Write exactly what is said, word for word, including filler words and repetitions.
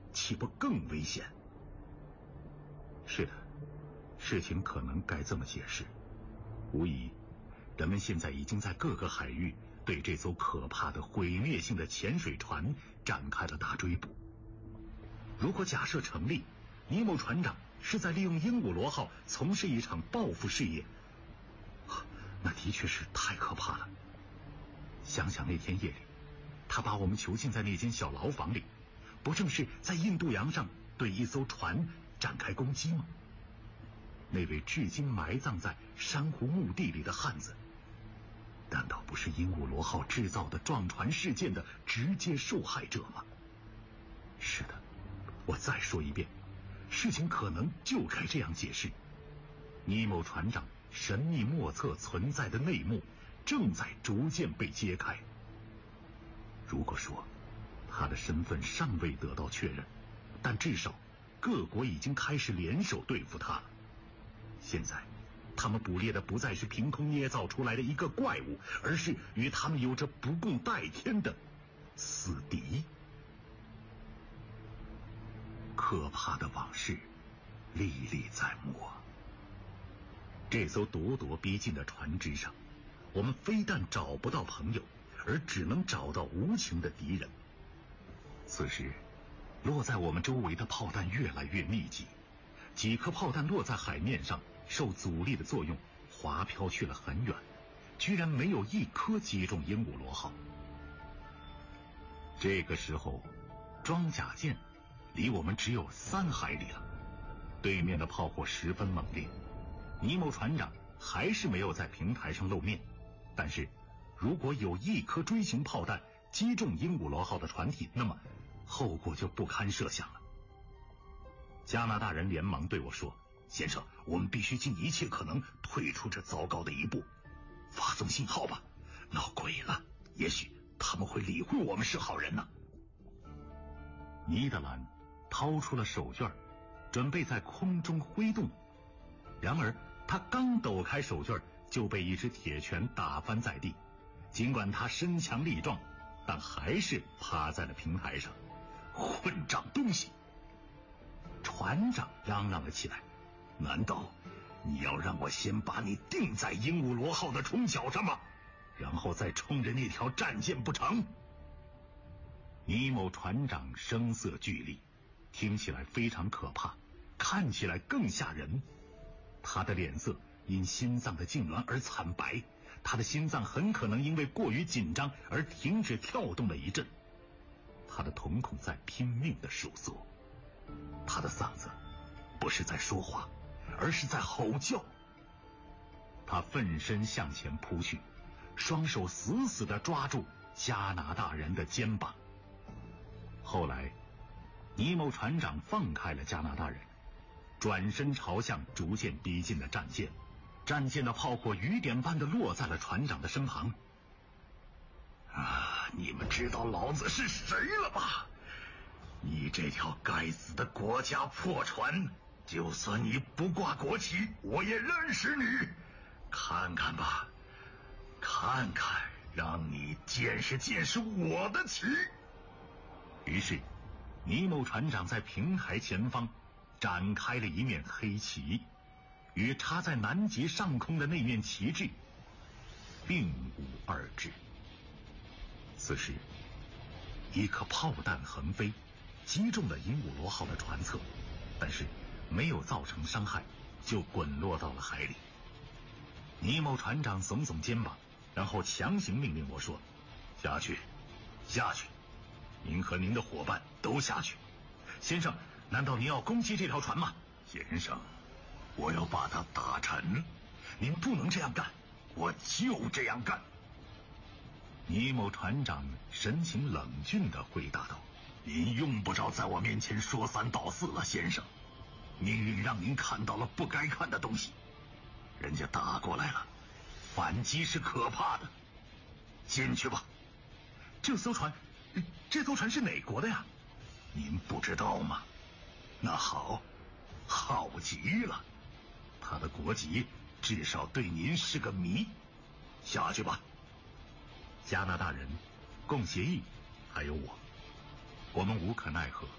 岂不更危险？是的，事情可能该这么解释。无疑，人们现在已经在各个海域对这艘可怕的毁灭性的潜水船展开了大追捕。如果假设成立，尼莫船长是在利用鹦鹉螺号从事一场报复事业，那的确是太可怕了。想想那天夜里，他把我们囚禁在那间小牢房里，不正是在印度洋上对一艘船展开攻击吗？那位至今埋葬在珊瑚墓地里的汉子，难道不是鹦鹉螺号制造的撞船事件的直接受害者吗？是的，我再说一遍，事情可能就该这样解释。尼莫船长神秘莫测存在的内幕正在逐渐被揭开。如果说他的身份尚未得到确认，但至少各国已经开始联手对付他了。现在他们捕猎的不再是凭空捏造出来的一个怪物，而是与他们有着不共戴天的死敌。可怕的往事历历在目。这艘咄咄逼近的船只上，我们非但找不到朋友，而只能找到无情的敌人。此时落在我们周围的炮弹越来越密集，几颗炮弹落在海面上，受阻力的作用滑飘去了很远，居然没有一颗击中鹦鹉螺号。这个时候装甲舰离我们只有三海里了，对面的炮火十分猛烈。尼莫船长还是没有在平台上露面，但是如果有一颗锥形炮弹击中鹦鹉螺号的船体，那么后果就不堪设想了。加拿大人连忙对我说，先生，我们必须尽一切可能退出这糟糕的一步，发送信号吧，闹鬼了，也许他们会理会我们是好人呢。尼德兰掏出了手绢，准备在空中挥动，然而他刚抖开手绢，就被一只铁拳打翻在地。尽管他身强力壮，但还是趴在了平台上。混账东西！船长嚷嚷了起来，难道你要让我先把你钉在鹦鹉螺号的冲角上吗？然后再冲着那条战舰不成？尼莫船长声色俱厉，听起来非常可怕，看起来更吓人。他的脸色因心脏的痉挛而惨白，他的心脏很可能因为过于紧张而停止跳动了一阵，他的瞳孔在拼命地收缩，他的嗓子不是在说话，而是在吼叫。他奋身向前扑去，双手死死地抓住加拿大人的肩膀。后来尼莫船长放开了加拿大人，转身朝向逐渐逼近的战舰，战舰的炮火雨点般地落在了船长的身旁。啊，你们知道老子是谁了吧？你这条该死的国家破船，就算你不挂国旗，我也认识你。看看吧，看看，让你见识见识我的旗。于是尼莫船长在平台前方展开了一面黑旗，与插在南极上空的那面旗帜并无二致。此时一颗炮弹横飞，击中了鹦鹉螺号的船侧，但是没有造成伤害，就滚落到了海里。尼莫船长耸耸肩膀，然后强行命令我说，下去，下去，您和您的伙伴都下去。先生，难道您要攻击这条船吗？先生，我要把它打沉，您不能这样干，我就这样干。尼莫船长神情冷峻地回答道，您用不着在我面前说三道四了，先生，命运让您看到了不该看的东西，人家打过来了，反击是可怕的，进去吧。这艘船这艘船是哪国的呀？您不知道吗？那好，好极了，他的国籍至少对您是个谜。下去吧。加拿大人、共协议还有我，我们无可奈何